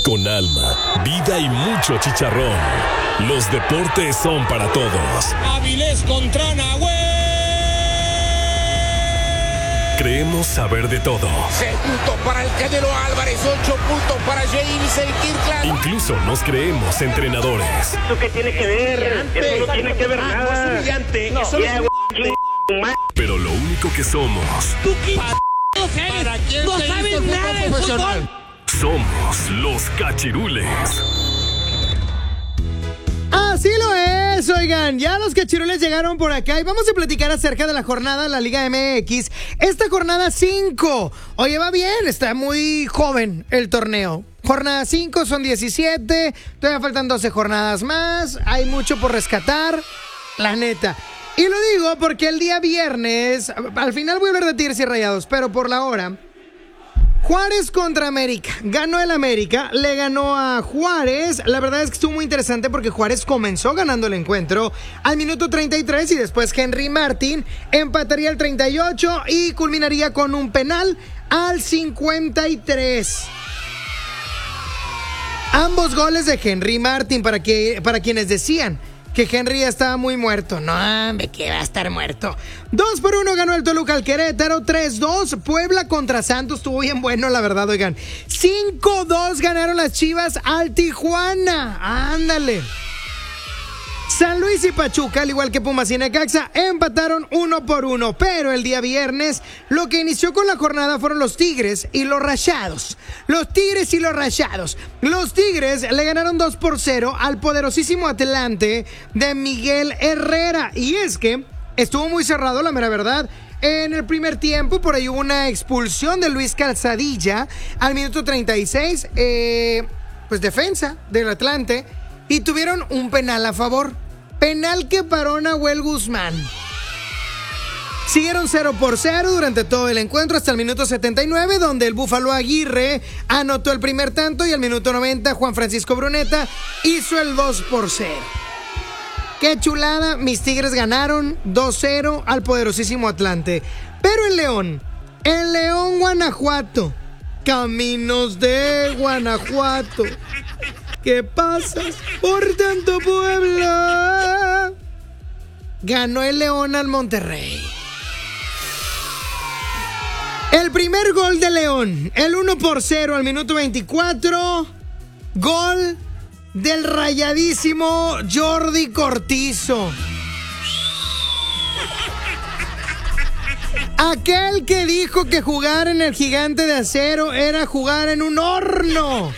con alma, vida y mucho chicharrón. Los deportes son para todos. Avilés contra Nahuel. Creemos saber de todo. 6 puntos para el Canelo Álvarez, 8 puntos para James el Kirkland. Incluso nos creemos entrenadores. ¿Eso qué tiene que ver? Eso no tiene que ver nada. Es humillante. No, Eso ya, Pero lo único que somos, ¿Para quién no se sabes hizo el nada de fútbol profesional? somos los cachirules. Así lo es, oigan, ya los cachirules llegaron por acá y vamos a platicar acerca de la jornada de la Liga MX. Esta jornada 5, oye, va bien, está muy joven el torneo. Jornada 5, son 17, todavía faltan 12 jornadas más, hay mucho por rescatar, la neta. Y lo digo porque el día viernes, al final voy a hablar de Tigres y Rayados, pero por la hora, Juárez contra América. Ganó el América, le ganó a Juárez. La verdad es que estuvo muy interesante porque Juárez comenzó ganando el encuentro al minuto 33 y después Henry Martin empataría al 38 y culminaría con un penal al 53. Ambos goles de Henry Martin, para quienes decían que Henry ya estaba muy muerto. No, hombre, que va a estar muerto. 2-1 ganó el Toluca al Querétaro. 3-2 Puebla contra Santos. Estuvo bien bueno, la verdad, oigan. 5-2 ganaron las Chivas al Tijuana. Ándale. San Luis y Pachuca, al igual que Pumas y Necaxa, empataron 1-1. Pero el día viernes, lo que inició con la jornada fueron los Tigres y los Rayados. Los Tigres y los Rayados. Los Tigres le ganaron 2-0 al poderosísimo Atlante de Miguel Herrera. Y es que estuvo muy cerrado, la mera verdad. En el primer tiempo, por ahí hubo una expulsión de Luis Calzadilla al minuto 36. Pues defensa del Atlante. Y tuvieron un penal a favor. Penal que paró Nahuel Guzmán. Siguieron 0-0 durante todo el encuentro hasta el minuto 79, donde el Búfalo Aguirre anotó el primer tanto y al minuto 90 Juan Francisco Bruneta hizo el 2-0. Qué chulada, mis Tigres ganaron 2-0 al poderosísimo Atlante. Pero en León, Guanajuato, caminos de Guanajuato, ¿qué pasas por tanto pueblo? Ganó el León al Monterrey. El primer gol de León, el 1-0 al minuto 24. Gol del rayadísimo Jordi Cortizo. Aquel que dijo que jugar en el Gigante de Acero era jugar en un horno.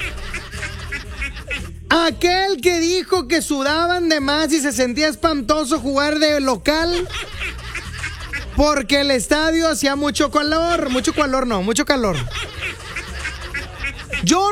Aquel que dijo que sudaban de más y se sentía espantoso jugar de local porque el estadio hacía mucho calor.